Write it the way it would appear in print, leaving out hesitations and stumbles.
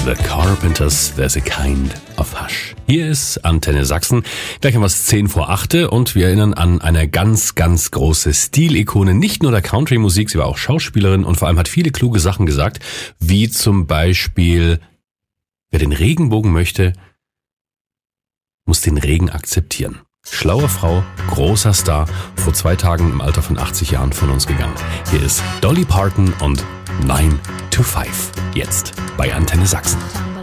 The Carpenters, There's a Kind of Hush. Hier ist Antenne Sachsen. Gleich haben wir es 10 vor 8 und wir erinnern an eine ganz, ganz große Stilikone, nicht nur der Country-Musik, sie war auch Schauspielerin und vor allem hat viele kluge Sachen gesagt, wie zum Beispiel, wer den Regenbogen möchte, muss den Regen akzeptieren. Schlaue Frau, großer Star, vor 2 Tagen im Alter von 80 Jahren von uns gegangen. Hier ist Dolly Parton und 9 to 5. Jetzt bei Antenne Sachsen.